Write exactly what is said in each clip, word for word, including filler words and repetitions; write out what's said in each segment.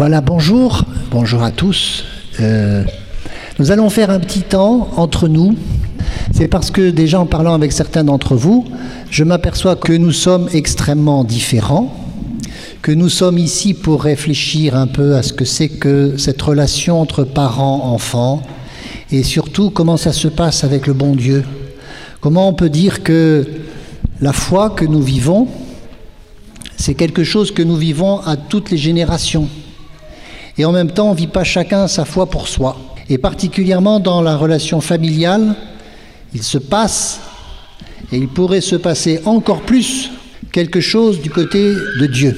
Voilà, bonjour, bonjour à tous. Euh, nous allons faire un petit temps entre nous. C'est parce que déjà en parlant avec certains d'entre vous, je m'aperçois que nous sommes extrêmement différents, que nous sommes ici pour réfléchir un peu à ce que c'est que cette relation entre parents-enfants et surtout comment ça se passe avec le bon Dieu. Comment on peut dire que la foi que nous vivons, c'est quelque chose que nous vivons à toutes les générations. Et en même temps, on ne vit pas chacun sa foi pour soi. Et particulièrement dans la relation familiale, il se passe, et il pourrait se passer encore plus, quelque chose du côté de Dieu.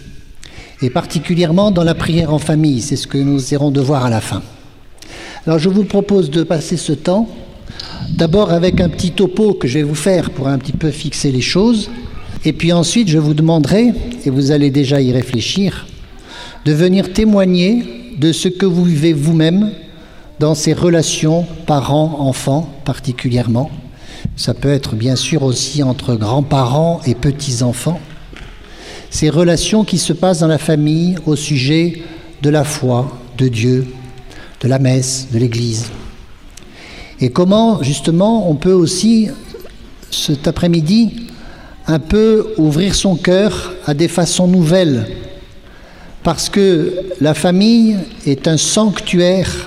Et particulièrement dans la prière en famille, c'est ce que nous essaierons de voir à la fin. Alors je vous propose de passer ce temps, d'abord avec un petit topo que je vais vous faire pour un petit peu fixer les choses, et puis ensuite je vous demanderai, et vous allez déjà y réfléchir, de venir témoigner de ce que vous vivez vous-même dans ces relations parents-enfants particulièrement. Ça peut être bien sûr aussi entre grands-parents et petits-enfants. Ces relations qui se passent dans la famille au sujet de la foi, de Dieu, de la messe, de l'Église. Et comment justement on peut aussi cet après-midi un peu ouvrir son cœur à des façons nouvelles. Parce que la famille est un sanctuaire,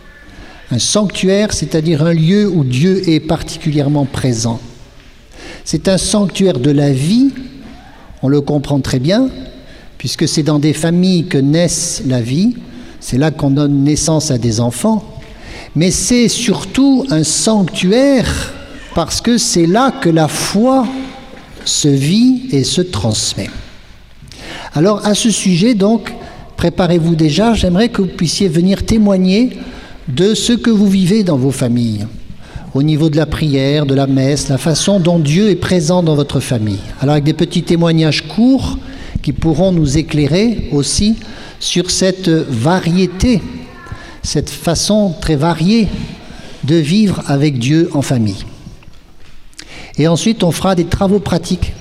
un sanctuaire, c'est-à-dire un lieu où Dieu est particulièrement présent. C'est un sanctuaire de la vie, on le comprend très bien, puisque c'est dans des familles que naissent la vie, c'est là qu'on donne naissance à des enfants, mais c'est surtout un sanctuaire parce que c'est là que la foi se vit et se transmet. Alors à ce sujet donc, préparez-vous déjà, j'aimerais que vous puissiez venir témoigner de ce que vous vivez dans vos familles, au niveau de la prière, de la messe, la façon dont Dieu est présent dans votre famille. Alors avec des petits témoignages courts qui pourront nous éclairer aussi sur cette variété, cette façon très variée de vivre avec Dieu en famille. Et ensuite on fera des travaux pratiques,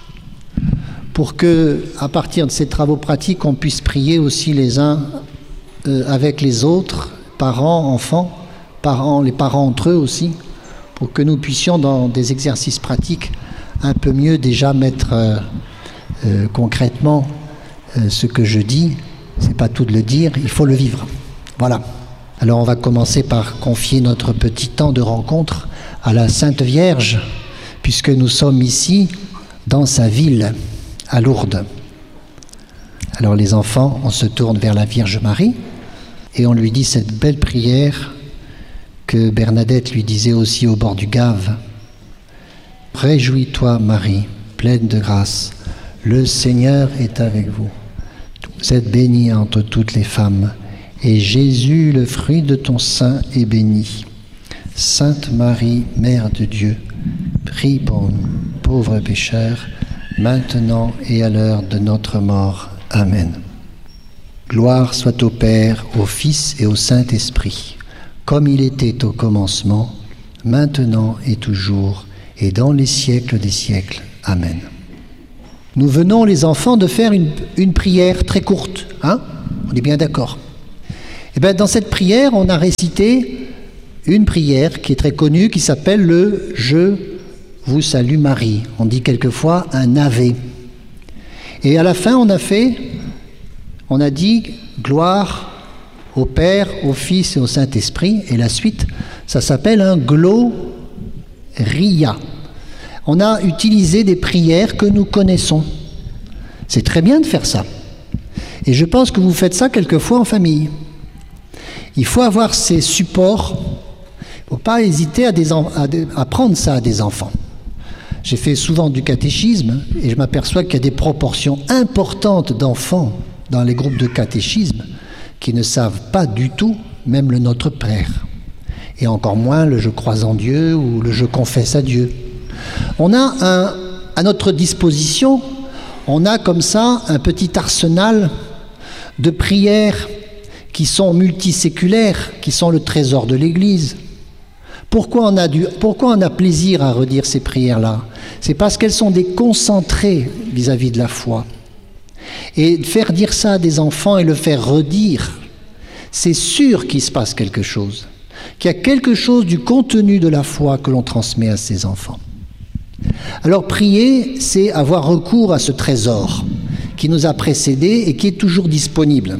pour que, à partir de ces travaux pratiques, on puisse prier aussi les uns euh, avec les autres, parents, enfants, parents, les parents entre eux aussi, pour que nous puissions, dans des exercices pratiques, un peu mieux déjà mettre euh, euh, concrètement euh, ce que je dis. C'est pas tout de le dire, il faut le vivre. Voilà. Alors on va commencer par confier notre petit temps de rencontre à la Sainte Vierge, puisque nous sommes ici dans sa ville, à Lourdes. Alors les enfants, on se tourne vers la Vierge Marie et on lui dit cette belle prière que Bernadette lui disait aussi au bord du Gave. « Réjouis-toi Marie, pleine de grâce, le Seigneur est avec vous. Vous êtes bénie entre toutes les femmes, et Jésus, le fruit de ton sein, est béni. Sainte Marie, Mère de Dieu, prie pour nous, pauvres pécheurs, maintenant et à l'heure de notre mort. Amen. Gloire soit au Père, au Fils et au Saint-Esprit, comme il était au commencement, maintenant et toujours, et dans les siècles des siècles. Amen. Nous venons, les enfants, de faire une, une prière très courte. Hein ? On est bien d'accord. Et bien, dans cette prière, on a récité une prière qui est très connue, qui s'appelle le « Je vous salue Marie ». On dit quelquefois un Ave. Et à la fin, on a fait, on a dit gloire au Père, au Fils et au Saint-Esprit. Et la suite, ça s'appelle un Gloria. On a utilisé des prières que nous connaissons. C'est très bien de faire ça. Et je pense que vous faites ça quelquefois en famille. Il faut avoir ces supports. Il ne faut pas hésiter à, des en, à, de, à prendre ça à des enfants. J'ai fait souvent du catéchisme et je m'aperçois qu'il y a des proportions importantes d'enfants dans les groupes de catéchisme qui ne savent pas du tout, même le Notre Père. Et encore moins le « Je crois en Dieu » ou le « Je confesse à Dieu ». On a un, à notre disposition, on a comme ça un petit arsenal de prières qui sont multiséculaires, qui sont le trésor de l'Église. Pourquoi on a du, pourquoi on a plaisir à redire ces prières-là ? C'est parce qu'elles sont des concentrés vis-à-vis de la foi. Et faire dire ça à des enfants et le faire redire, c'est sûr qu'il se passe quelque chose, qu'il y a quelque chose du contenu de la foi que l'on transmet à ces enfants. Alors prier, c'est avoir recours à ce trésor qui nous a précédés et qui est toujours disponible.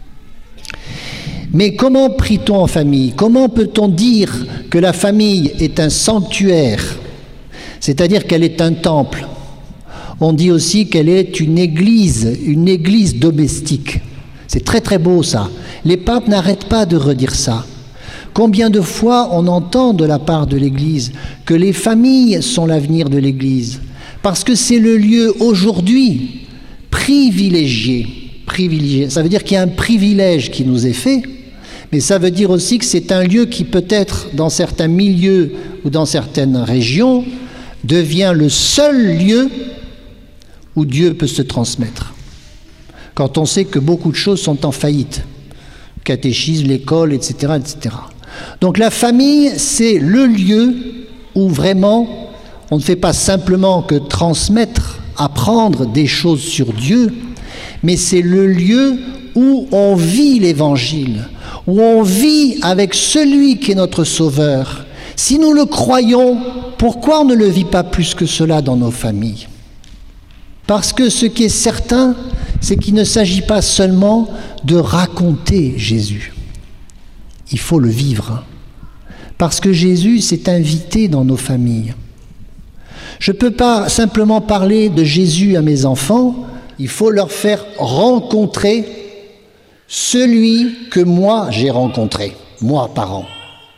Mais comment prie-t-on en famille? Comment peut-on dire que la famille est un sanctuaire, c'est-à-dire qu'elle est un temple? On dit aussi qu'elle est une église, une église domestique. C'est très très beau ça. Les papes n'arrêtent pas de redire ça. Combien de fois on entend de la part de l'Église que les familles sont l'avenir de l'Église, parce que c'est le lieu aujourd'hui privilégié. Privilégié. Ça veut dire qu'il y a un privilège qui nous est fait, mais ça veut dire aussi que c'est un lieu qui peut-être dans certains milieux ou dans certaines régions devient le seul lieu où Dieu peut se transmettre. Quand on sait que beaucoup de choses sont en faillite, catéchisme, l'école, et cetera, et cetera. Donc la famille, c'est le lieu où vraiment on ne fait pas simplement que transmettre, apprendre des choses sur Dieu, mais c'est le lieu où on vit l'Évangile, où on vit avec celui qui est notre Sauveur. Si nous le croyons, pourquoi on ne le vit pas plus que cela dans nos familles? Parce que ce qui est certain, c'est qu'il ne s'agit pas seulement de raconter Jésus. Il faut le vivre. Parce que Jésus s'est invité dans nos familles. Je ne peux pas simplement parler de Jésus à mes enfants, il faut leur faire rencontrer celui que moi j'ai rencontré, moi parent.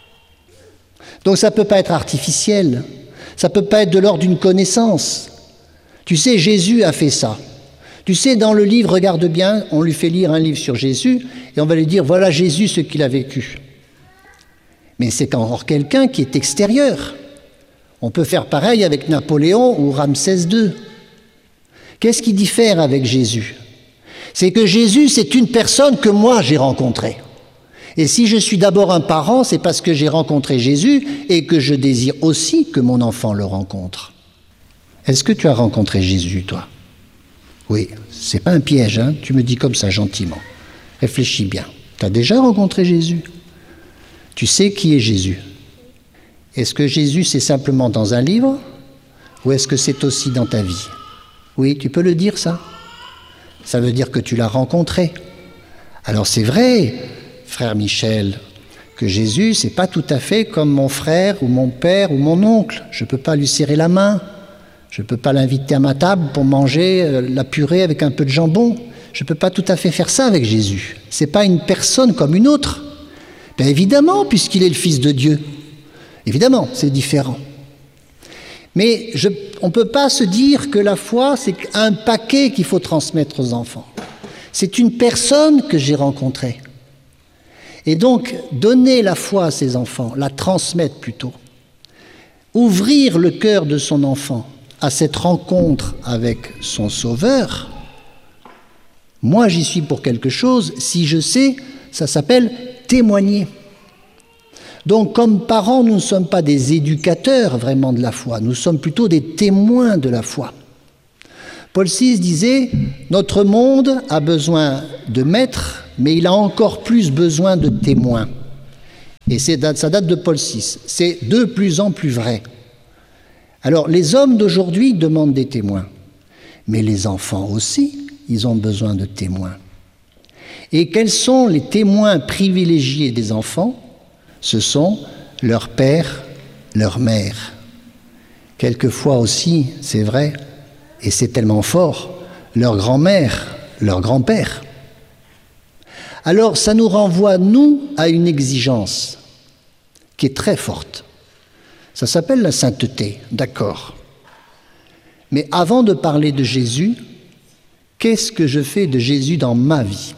Donc ça ne peut pas être artificiel, ça ne peut pas être de l'ordre d'une connaissance. Tu sais, Jésus a fait ça. Tu sais, dans le livre, regarde bien, on lui fait lire un livre sur Jésus et on va lui dire, voilà Jésus, ce qu'il a vécu. Mais c'est encore quelqu'un qui est extérieur. On peut faire pareil avec Napoléon ou Ramsès deux. Qu'est-ce qui diffère avec Jésus? C'est que Jésus, c'est une personne que moi j'ai rencontrée. Et si je suis d'abord un parent, c'est parce que j'ai rencontré Jésus et que je désire aussi que mon enfant le rencontre. Est-ce que tu as rencontré Jésus, toi? Oui, c'est pas un piège, hein? Tu me dis comme ça gentiment. Réfléchis bien. Tu as déjà rencontré Jésus? Tu sais qui est Jésus? Est-ce que Jésus, c'est simplement dans un livre? Ou est-ce que c'est aussi dans ta vie? Oui, tu peux le dire, ça. Ça veut dire que tu l'as rencontré. Alors c'est vrai, frère Michel, que Jésus, c'est pas tout à fait comme mon frère ou mon père ou mon oncle. Je ne peux pas lui serrer la main. Je ne peux pas l'inviter à ma table pour manger la purée avec un peu de jambon. Je ne peux pas tout à fait faire ça avec Jésus. Ce n'est pas une personne comme une autre. Bien évidemment, puisqu'il est le Fils de Dieu. Évidemment, c'est différent. Mais je, on ne peut pas se dire que la foi, c'est un paquet qu'il faut transmettre aux enfants. C'est une personne que j'ai rencontrée. Et donc, donner la foi à ses enfants, la transmettre plutôt. Ouvrir le cœur de son enfant à cette rencontre avec son Sauveur, moi j'y suis pour quelque chose, si je sais, ça s'appelle témoigner. Donc comme parents, nous ne sommes pas des éducateurs vraiment de la foi, nous sommes plutôt des témoins de la foi. Paul six disait, notre monde a besoin de maîtres, mais il a encore plus besoin de témoins. Et c'est, ça date de Paul six, c'est de plus en plus vrai. Alors, les hommes d'aujourd'hui demandent des témoins, mais les enfants aussi, ils ont besoin de témoins. Et quels sont les témoins privilégiés des enfants? Ce sont leur père, leur mère. Quelquefois aussi, c'est vrai, et c'est tellement fort, leur grand-mère, leur grand-père. Alors, ça nous renvoie, nous, à une exigence qui est très forte. Ça s'appelle la sainteté, d'accord. Mais avant de parler de Jésus, qu'est-ce que je fais de Jésus dans ma vie?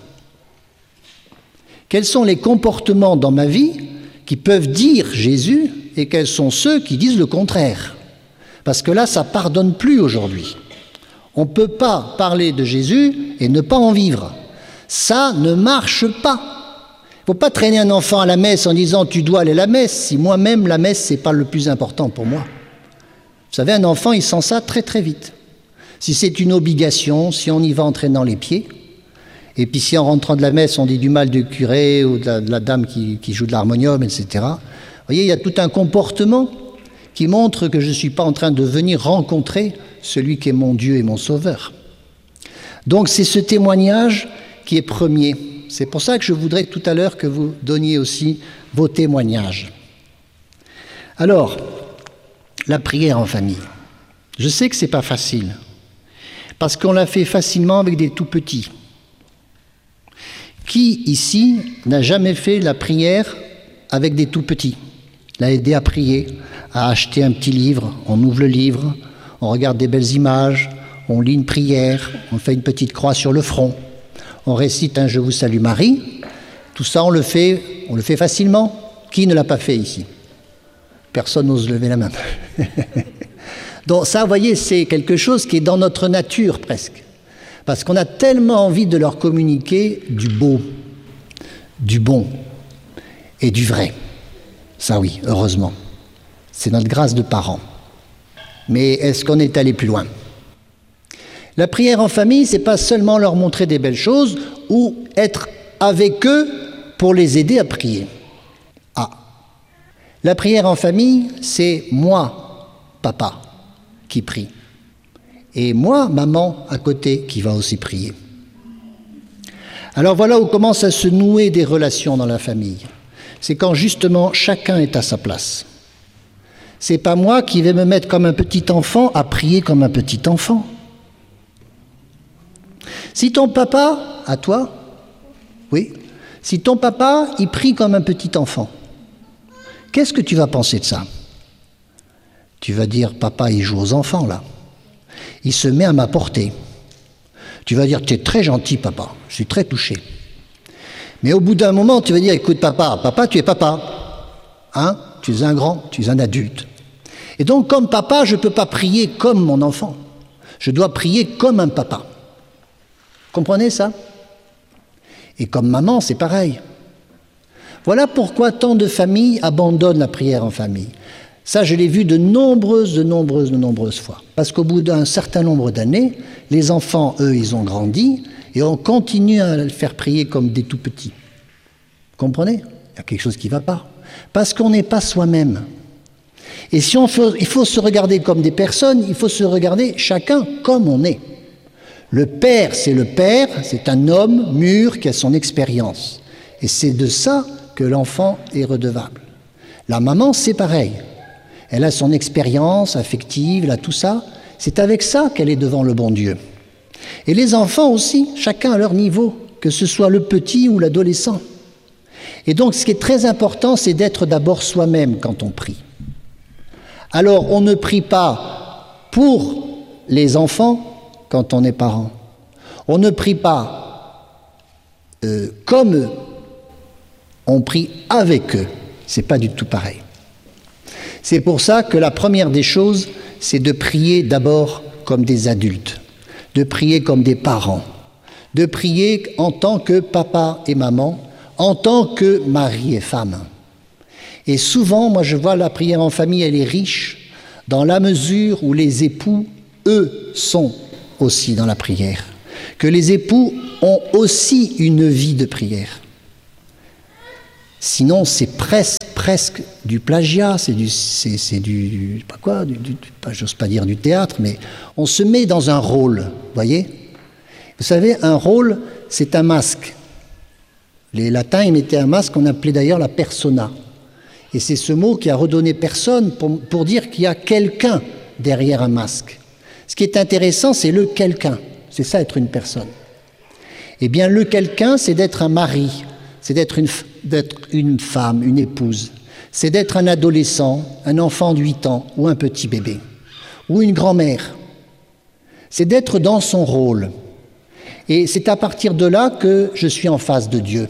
Quels sont les comportements dans ma vie qui peuvent dire Jésus et quels sont ceux qui disent le contraire? Parce que là, ça ne pardonne plus aujourd'hui. On ne peut pas parler de Jésus et ne pas en vivre. Ça ne marche pas. Il ne faut pas traîner un enfant à la messe en disant « tu dois aller à la messe » si moi-même la messe, ce n'est pas le plus important pour moi. Vous savez, un enfant, il sent ça très très vite. Si c'est une obligation, si on y va en traînant les pieds, et puis si en rentrant de la messe on dit du mal du curé ou de la, de la dame qui, qui joue de l'harmonium, et cetera. Vous voyez, il y a tout un comportement qui montre que je ne suis pas en train de venir rencontrer celui qui est mon Dieu et mon Sauveur. Donc c'est ce témoignage qui est premier. C'est pour ça que je voudrais tout à l'heure que vous donniez aussi vos témoignages. Alors, la prière en famille. Je sais que ce n'est pas facile, parce qu'on la fait facilement avec des tout-petits. Qui, ici, n'a jamais fait la prière avec des tout-petits? L'a aidé à prier, à acheter un petit livre, on ouvre le livre, on regarde des belles images, on lit une prière, on fait une petite croix sur le front, on récite un « Je vous salue Marie ». Tout ça, on le fait, on le fait facilement. Qui ne l'a pas fait ici? Personne n'ose lever la main. Donc ça, vous voyez, c'est quelque chose qui est dans notre nature presque. Parce qu'on a tellement envie de leur communiquer du beau, du bon et du vrai. Ça oui, heureusement. C'est notre grâce de parents. Mais est-ce qu'on est allé plus loin? La prière en famille, c'est pas seulement leur montrer des belles choses ou être avec eux pour les aider à prier. Ah. La prière en famille, c'est moi, papa, qui prie. Et moi, maman, à côté, qui va aussi prier. Alors voilà où commencent à se nouer des relations dans la famille. C'est quand justement chacun est à sa place. C'est pas moi qui vais me mettre comme un petit enfant à prier comme un petit enfant. Si ton papa, à toi, oui, si ton papa, il prie comme un petit enfant, qu'est-ce que tu vas penser de ça? Tu vas dire, papa, il joue aux enfants, là. Il se met à ma portée. Tu vas dire, tu es très gentil, papa, je suis très touché. Mais au bout d'un moment, tu vas dire, écoute, papa, papa, tu es papa. Hein? Tu es un grand, tu es un adulte. Et donc, comme papa, je ne peux pas prier comme mon enfant. Je dois prier comme un papa. Comprenez ça? Et comme maman, c'est pareil. Voilà pourquoi tant de familles abandonnent la prière en famille. Ça, je l'ai vu de nombreuses, de nombreuses, de nombreuses fois. Parce qu'au bout d'un certain nombre d'années, les enfants, eux, ils ont grandi et on continue à les faire prier comme des tout-petits. Comprenez? Il y a quelque chose qui ne va pas. Parce qu'on n'est pas soi-même. Et si on fait, il faut se regarder comme des personnes, il faut se regarder chacun comme on est. Le père, c'est le père, c'est un homme mûr qui a son expérience. Et c'est de ça que l'enfant est redevable. La maman, c'est pareil. Elle a son expérience affective, elle a tout ça. C'est avec ça qu'elle est devant le bon Dieu. Et les enfants aussi, chacun à leur niveau, que ce soit le petit ou l'adolescent. Et donc, ce qui est très important, c'est d'être d'abord soi-même quand on prie. Alors, on ne prie pas pour les enfants quand on est parent. On ne prie pas euh, comme eux. On prie avec eux. C'est pas du tout pareil. C'est pour ça que la première des choses, c'est de prier d'abord comme des adultes, de prier comme des parents, de prier en tant que papa et maman, en tant que mari et femme. Et souvent, moi je vois la prière en famille, elle est riche dans la mesure où les époux, eux, sont aussi dans la prière. Que les époux ont aussi une vie de prière. Sinon, c'est presque, presque du plagiat, c'est du, c'est, c'est du, du, pas quoi, du, du, pas, j'ose pas dire du théâtre, mais on se met dans un rôle, voyez. Vous savez, un rôle, c'est un masque. Les latins, ils mettaient un masque qu'on appelait d'ailleurs la persona. Et c'est ce mot qui a redonné personne pour, pour dire qu'il y a quelqu'un derrière un masque. Ce qui est intéressant, c'est le quelqu'un. C'est ça, être une personne. Eh bien, le quelqu'un, c'est d'être un mari, c'est d'être une, d'être une femme, une épouse. C'est d'être un adolescent, un enfant de huit ans ou un petit bébé, ou une grand-mère. C'est d'être dans son rôle. Et c'est à partir de là que je suis en face de Dieu.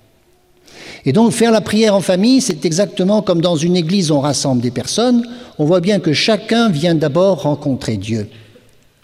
Et donc, faire la prière en famille, c'est exactement comme dans une église, on rassemble des personnes. On voit bien que chacun vient d'abord rencontrer Dieu. OK ?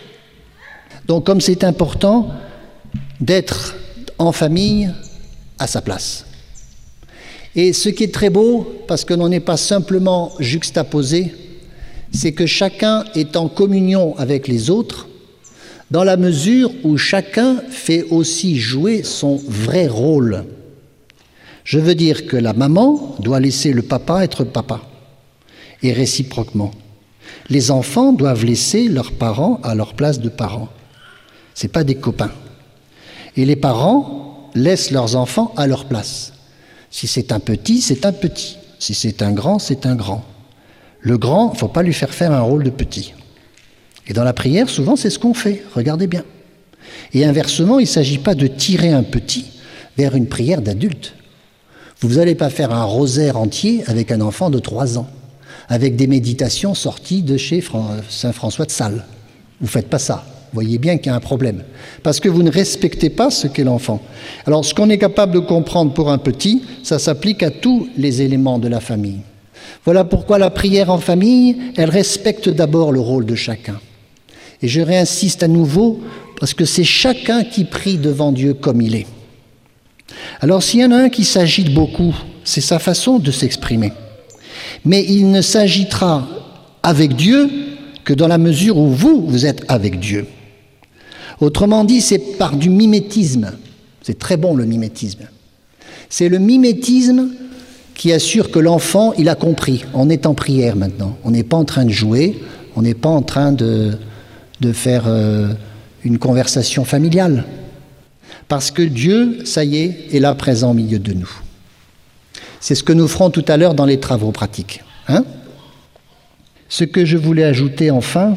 Donc, comme c'est important d'être en famille à sa place. Et ce qui est très beau, parce que l'on n'est pas simplement juxtaposé, c'est que chacun est en communion avec les autres, dans la mesure où chacun fait aussi jouer son vrai rôle. Je veux dire que la maman doit laisser le papa être papa, et réciproquement. Les enfants doivent laisser leurs parents à leur place de parents. Ce n'est pas des copains. Et les parents laissent leurs enfants à leur place. Si c'est un petit, c'est un petit. Si c'est un grand, c'est un grand. Le grand, il ne faut pas lui faire faire un rôle de petit. Et dans la prière, souvent, c'est ce qu'on fait. Regardez bien. Et inversement, il ne s'agit pas de tirer un petit vers une prière d'adulte. Vous n'allez pas faire un rosaire entier avec un enfant de trois ans, avec des méditations sorties de chez Saint François de Sales. Vous ne faites pas ça. Vous voyez bien qu'il y a un problème. Parce que vous ne respectez pas ce qu'est l'enfant. Alors, ce qu'on est capable de comprendre pour un petit, ça s'applique à tous les éléments de la famille. Voilà pourquoi la prière en famille, elle respecte d'abord le rôle de chacun. Et je réinsiste à nouveau, parce que c'est chacun qui prie devant Dieu comme il est. Alors, s'il y en a un qui s'agite beaucoup, c'est sa façon de s'exprimer. Mais il ne s'agitera avec Dieu que dans la mesure où vous, vous êtes avec Dieu. Autrement dit, c'est par du mimétisme. C'est très bon le mimétisme. C'est le mimétisme qui assure que l'enfant, il a compris. On est en prière maintenant. On n'est pas en train de jouer. On n'est pas en train de, de faire euh, une conversation familiale. Parce que Dieu, ça y est, est là présent au milieu de nous. C'est ce que nous ferons tout à l'heure dans les travaux pratiques. Hein ? Ce que je voulais ajouter enfin,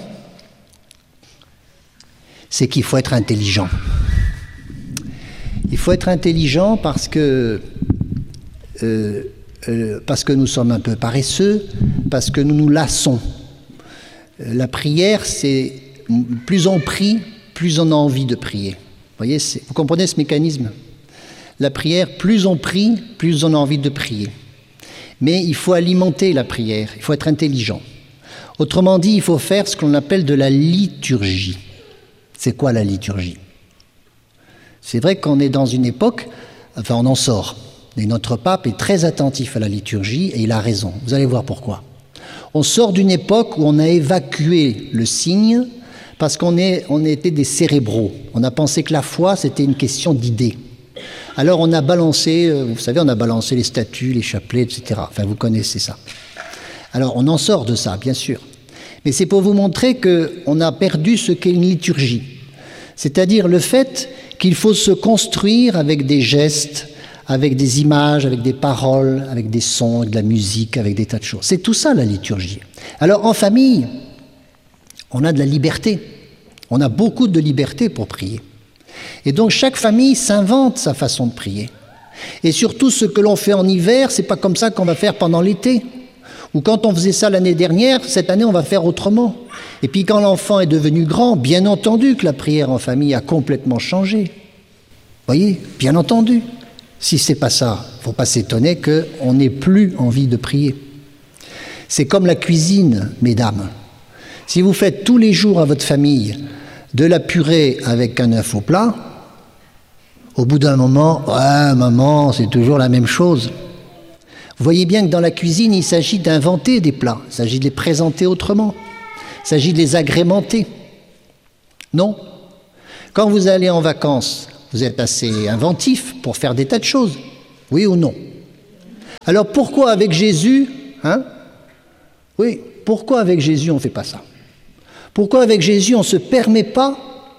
c'est qu'il faut être intelligent. Il faut être intelligent parce que, euh, euh, parce que nous sommes un peu paresseux, parce que nous nous lassons. Euh, la prière, c'est plus on prie, plus on a envie de prier. Vous voyez, c'est, vous comprenez ce mécanisme ? La prière, plus on prie, plus on a envie de prier. Mais il faut alimenter la prière, il faut être intelligent. Autrement dit, il faut faire ce qu'on appelle de la liturgie. C'est quoi la liturgie ? C'est vrai qu'on est dans une époque, enfin on en sort, et notre pape est très attentif à la liturgie, et il a raison. Vous allez voir pourquoi. On sort d'une époque où on a évacué le signe, parce qu'on est, on était des cérébraux. On a pensé que la foi, c'était une question d'idées. Alors on a balancé, vous savez, on a balancé les statues, les chapelets, et cetera. Enfin, vous connaissez ça. Alors on en sort de ça, bien sûr. Mais c'est pour vous montrer qu'on a perdu ce qu'est une liturgie. C'est-à-dire le fait qu'il faut se construire avec des gestes, avec des images, avec des paroles, avec des sons, avec de la musique, avec des tas de choses. C'est tout ça la liturgie. Alors en famille, on a de la liberté. On a beaucoup de liberté pour prier. Et donc chaque famille s'invente sa façon de prier. Et surtout ce que l'on fait en hiver, c'est pas comme ça qu'on va faire pendant l'été. Ou quand on faisait ça l'année dernière, cette année on va faire autrement. Et puis quand l'enfant est devenu grand, bien entendu que la prière en famille a complètement changé. Vous voyez, bien entendu. Si c'est pas ça, il ne faut pas s'étonner qu'on n'ait plus envie de prier. C'est comme la cuisine, mesdames. Si vous faites tous les jours à votre famille de la purée avec un œuf au plat, au bout d'un moment, ouais, maman, c'est toujours la même chose. Vous voyez bien que dans la cuisine, il s'agit d'inventer des plats, il s'agit de les présenter autrement, il s'agit de les agrémenter. Non ? Quand vous allez en vacances, vous êtes assez inventif pour faire des tas de choses, oui ou non ? Alors pourquoi avec Jésus, hein ? Oui, pourquoi avec Jésus on ne fait pas ça ? Pourquoi avec Jésus on ne se permet pas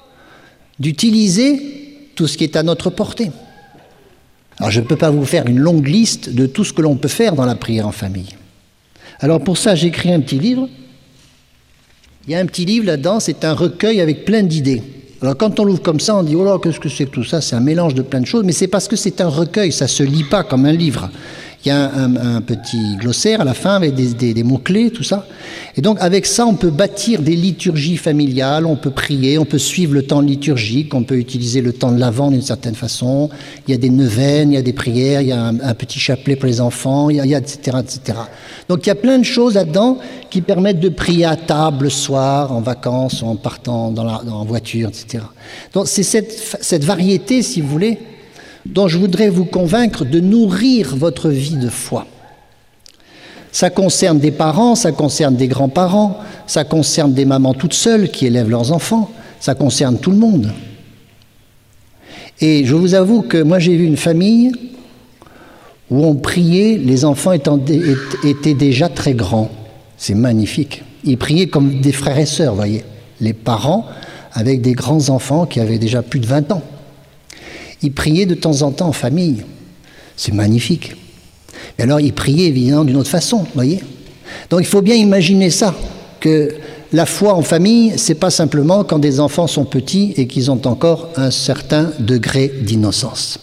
d'utiliser tout ce qui est à notre portée ? Alors je ne peux pas vous faire une longue liste de tout ce que l'on peut faire dans la prière en famille. Alors pour ça, j'ai écrit un petit livre. Il y a un petit livre là-dedans, c'est un recueil avec plein d'idées. Alors quand on l'ouvre comme ça, on dit « Oh là, qu'est-ce que c'est que tout ça ?» C'est un mélange de plein de choses, mais c'est parce que c'est un recueil, ça ne se lit pas comme un livre. Il y a un, un, un petit glossaire à la fin avec des, des, des mots-clés, tout ça. Et donc avec ça, on peut bâtir des liturgies familiales, on peut prier, on peut suivre le temps liturgique, on peut utiliser le temps de l'Avent d'une certaine façon. Il y a des neuvaines, il y a des prières, il y a un, un petit chapelet pour les enfants, il y a, il y a et cetera, et cetera. Donc il y a plein de choses là-dedans qui permettent de prier à table le soir, en vacances, en partant dans la, en voiture, et cetera. Donc c'est cette, cette variété, si vous voulez, dont je voudrais vous convaincre de nourrir votre vie de foi. Ça concerne des parents, ça concerne des grands-parents, ça concerne des mamans toutes seules qui élèvent leurs enfants, ça concerne tout le monde. Et je vous avoue que moi j'ai vu une famille où on priait, les enfants étant, étaient déjà très grands. C'est magnifique. Ils priaient comme des frères et sœurs, vous voyez. Les parents avec des grands enfants qui avaient déjà plus de vingt ans. Ils priaient de temps en temps en famille. C'est magnifique. Et alors ils priaient évidemment d'une autre façon, vous voyez. Donc il faut bien imaginer ça, que la foi en famille, c'est pas simplement quand des enfants sont petits et qu'ils ont encore un certain degré d'innocence.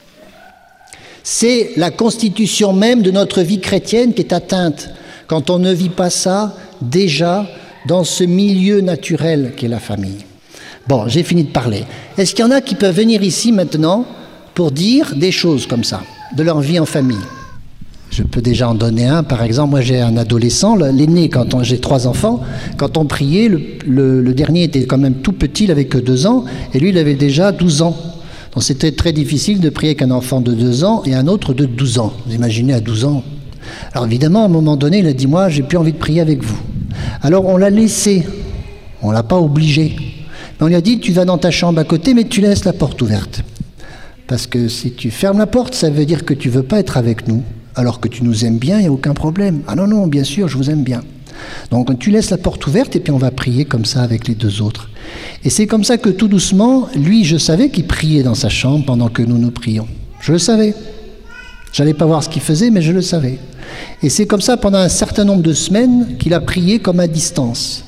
C'est la constitution même de notre vie chrétienne qui est atteinte quand on ne vit pas ça déjà dans ce milieu naturel qu'est la famille. Bon, j'ai fini de parler. Est-ce qu'il y en a qui peuvent venir ici maintenant pour dire des choses comme ça, de leur vie en famille? Je peux déjà en donner un. Par exemple, moi j'ai un adolescent, l'aîné, quand on, j'ai trois enfants, quand on priait, le, le, le dernier était quand même tout petit, il avait que deux ans, et lui il avait déjà douze ans. Donc c'était très difficile de prier qu'un enfant de deux ans et un autre de douze ans. Vous imaginez à douze ans. Alors évidemment, à un moment donné, il a dit, moi j'ai plus envie de prier avec vous. Alors on l'a laissé, on l'a pas obligé. Mais on lui a dit, tu vas dans ta chambre à côté, mais tu laisses la porte ouverte. Parce que si tu fermes la porte, ça veut dire que tu veux pas être avec nous. Alors que tu nous aimes bien, il n'y a aucun problème. Ah non, non, bien sûr, je vous aime bien. Donc tu laisses la porte ouverte et puis on va prier comme ça avec les deux autres. Et c'est comme ça que tout doucement, lui, je savais qu'il priait dans sa chambre pendant que nous nous prions. Je le savais. J'allais pas voir ce qu'il faisait, mais je le savais. Et c'est comme ça pendant un certain nombre de semaines qu'il a prié comme à distance.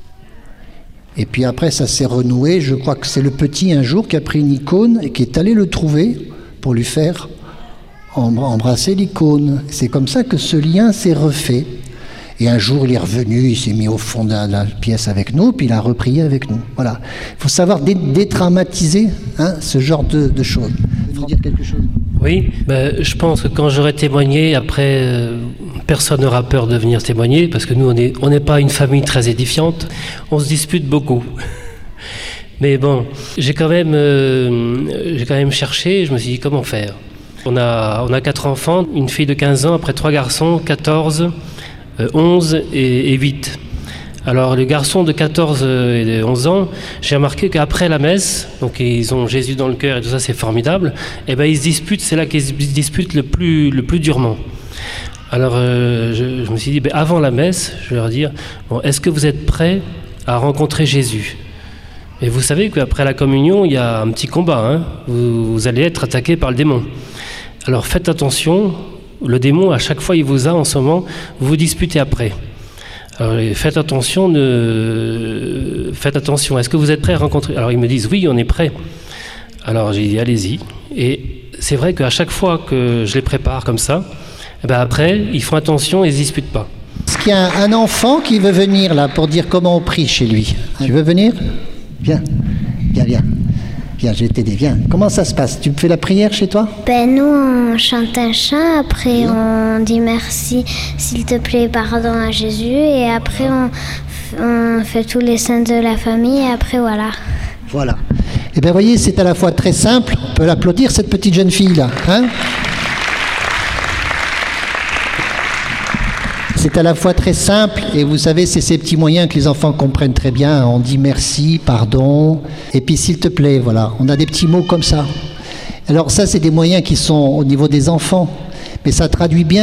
Et puis après, ça s'est renoué. Je crois que c'est le petit un jour qui a pris une icône et qui est allé le trouver pour lui faire embrasser l'icône. C'est comme ça que ce lien s'est refait. Et un jour, il est revenu, il s'est mis au fond de la, la pièce avec nous, puis il a reprié avec nous. Voilà. Il faut savoir dé- détraumatiser hein, ce genre de, de choses. Il faut dire quelque chose. Oui, ben, je pense que quand j'aurai témoigné, après, euh, personne n'aura peur de venir témoigner, parce que nous, on n'est on n'est pas une famille très édifiante, on se dispute beaucoup. Mais bon, j'ai quand même, euh, j'ai quand même cherché, je me suis dit comment faire. On a, on a quatre enfants, une fille de quinze ans, après trois garçons, quatorze, euh, onze et, et huit. Alors les garçons de quatorze et de onze ans, j'ai remarqué qu'après la messe, donc ils ont Jésus dans le cœur et tout ça, c'est formidable, et ben ils se disputent, c'est là qu'ils se disputent le plus, le plus durement. Alors euh, je, je me suis dit, ben, avant la messe, je vais leur dire, bon, est-ce que vous êtes prêts à rencontrer Jésus ? Et vous savez qu'après la communion, il y a un petit combat, hein, vous, vous allez être attaqué par le démon. Alors faites attention, le démon à chaque fois il vous a en ce moment, vous vous disputez après. Alors faites attention, ne... faites attention, est-ce que vous êtes prêts à rencontrer ? Alors ils me disent oui, on est prêts. Alors j'ai dit allez-y. Et c'est vrai qu'à chaque fois que je les prépare comme ça, eh ben après ils font attention et ils ne se disputent pas. Est-ce qu'il y a un enfant qui veut venir là pour dire comment on prie chez lui ? Tu veux venir ? Viens, viens, viens. Viens, je vais t'aider, viens. Comment ça se passe ? Tu fais la prière chez toi ? Ben nous, on chante un chant, après on dit merci, s'il te plaît, pardon à Jésus, et après on, on fait tous les saints de la famille, et après voilà. Voilà. Eh bien, voyez, c'est à la fois très simple, on peut l'applaudir, cette petite jeune fille-là, hein ? C'est à la fois très simple, et vous savez, c'est ces petits moyens que les enfants comprennent très bien. On dit merci, pardon, et puis s'il te plaît, voilà. On a des petits mots comme ça. Alors ça, c'est des moyens qui sont au niveau des enfants, mais ça traduit bien